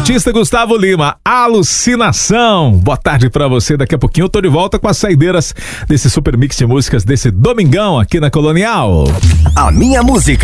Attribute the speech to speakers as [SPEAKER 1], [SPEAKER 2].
[SPEAKER 1] artista Gustavo Lima, Alucinação. Boa tarde pra você, daqui a pouquinho eu tô de volta com as saideiras desse super mix de músicas desse domingão aqui na Colonial.
[SPEAKER 2] A minha música.